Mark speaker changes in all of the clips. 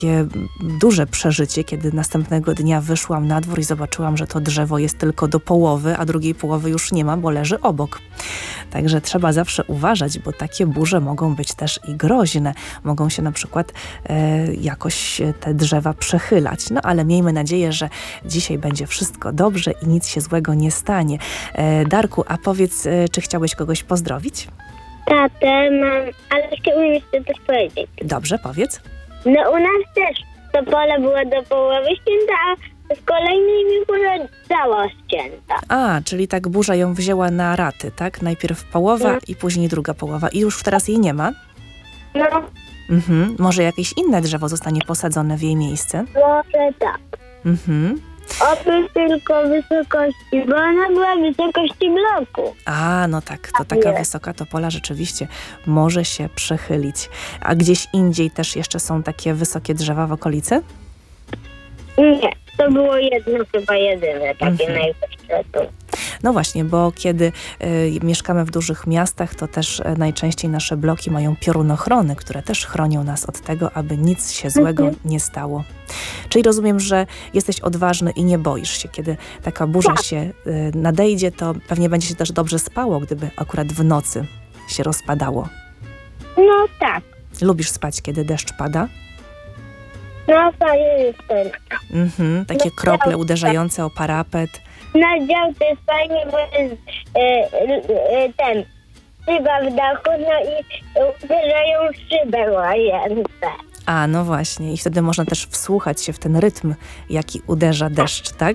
Speaker 1: duże przeżycie, kiedy następnego dnia wyszłam na dwór i zobaczyłam, że to drzewo jest tylko do połowy, a drugiej połowy już nie ma, bo leży obok. Także trzeba zawsze uważać, bo takie burze mogą być też i groźne. Mogą się na przykład jakoś te drzewa przechylać. No ale miejmy nadzieję, że dzisiaj będzie wszystko dobrze i nic się złego nie stanie. Darku, a powiedz, czy chciałeś kogoś pozdrowić?
Speaker 2: Tatę mam, ale chciałbym jeszcze coś powiedzieć.
Speaker 1: Dobrze, powiedz.
Speaker 2: No u nas też to pole było do połowy ścięte, a z kolejnymi było cała ścięta.
Speaker 1: A, czyli tak burza ją wzięła na raty, tak? Najpierw połowa i później druga połowa. I już teraz jej nie ma?
Speaker 2: No,
Speaker 1: Może jakieś inne drzewo zostanie posadzone w jej miejsce?
Speaker 2: może tak. Oby tylko wysokości, bo ona była wysokości bloku.
Speaker 1: A, no tak, to taka wysoka topola rzeczywiście może się przechylić. A gdzieś indziej też jeszcze są takie wysokie drzewa w okolicy?
Speaker 2: Nie, to było jedno, chyba jedyne, takie najwyższe tu.
Speaker 1: No właśnie, bo kiedy mieszkamy w dużych miastach, to też najczęściej nasze bloki mają piorunochrony, które też chronią nas od tego, aby nic się złego nie stało. Czyli rozumiem, że jesteś odważny i nie boisz się. Kiedy taka burza się nadejdzie, to pewnie będzie się też dobrze spało, gdyby akurat w nocy się rozpadało.
Speaker 2: No tak.
Speaker 1: Lubisz spać, kiedy deszcz pada?
Speaker 2: No fajnie jest ten.
Speaker 1: Takie krople uderzające o parapet.
Speaker 2: Na działce jest fajnie, bo jest ten szyba w dachu, no i uderzają w szybę łazience.
Speaker 1: A, no właśnie. I wtedy można też wsłuchać się w ten rytm, jaki uderza deszcz, tak?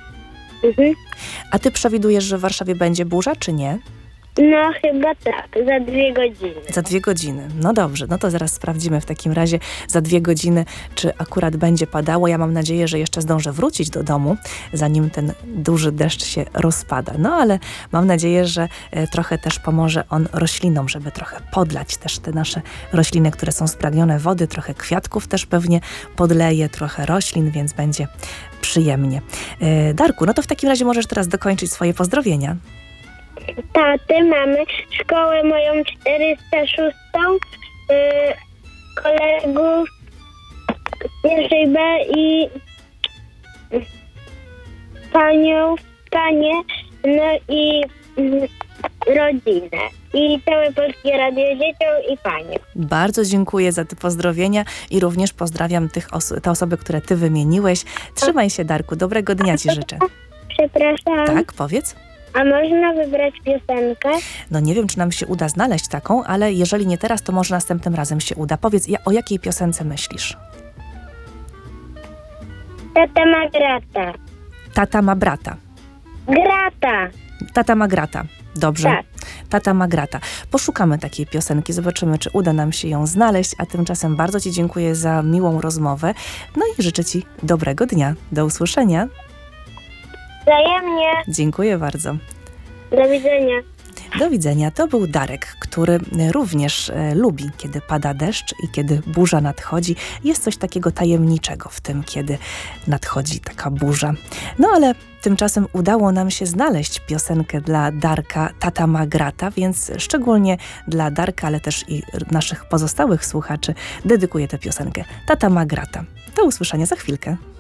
Speaker 1: A ty przewidujesz, że w Warszawie będzie burza, czy nie?
Speaker 2: No chyba tak, za 2 godziny.
Speaker 1: Za 2 godziny. No dobrze, no to zaraz sprawdzimy w takim razie za 2 godziny, czy akurat będzie padało. Ja mam nadzieję, że jeszcze zdążę wrócić do domu, zanim ten duży deszcz się rozpada. No ale mam nadzieję, że trochę też pomoże on roślinom, żeby trochę podlać też te nasze rośliny, które są spragnione wody. Trochę kwiatków też pewnie podleje, trochę roślin, więc będzie przyjemnie. Darku, no to w takim razie możesz teraz dokończyć swoje pozdrowienia.
Speaker 2: Taty, mamy szkołę moją 406, kolegów pierwszej B i panie, no i rodzinę. I całe Polskie Radio dzieciom i paniom.
Speaker 1: Bardzo dziękuję za te pozdrowienia i również pozdrawiam te osoby, które ty wymieniłeś. Trzymaj się, Darku. Dobrego dnia ci życzę.
Speaker 2: Przepraszam.
Speaker 1: Tak, powiedz.
Speaker 2: A można wybrać piosenkę?
Speaker 1: No nie wiem, czy nam się uda znaleźć taką, ale jeżeli nie teraz, to może następnym razem się uda. Powiedz, o jakiej piosence myślisz?
Speaker 2: Tata ma grata.
Speaker 1: Tata ma brata.
Speaker 2: Grata.
Speaker 1: Tata ma grata. Dobrze.
Speaker 2: Tak.
Speaker 1: Tata ma grata. Poszukamy takiej piosenki, zobaczymy, czy uda nam się ją znaleźć, a tymczasem bardzo ci dziękuję za miłą rozmowę. No i życzę ci dobrego dnia. Do usłyszenia.
Speaker 2: Wzajemnie.
Speaker 1: Dziękuję bardzo.
Speaker 2: Do widzenia.
Speaker 1: Do widzenia. To był Darek, który również lubi, kiedy pada deszcz i kiedy burza nadchodzi. Jest coś takiego tajemniczego w tym, kiedy nadchodzi taka burza. No ale tymczasem udało nam się znaleźć piosenkę dla Darka Tata ma grata, więc szczególnie dla Darka, ale też i naszych pozostałych słuchaczy dedykuję tę piosenkę. Tata ma grata. Do usłyszenia za chwilkę.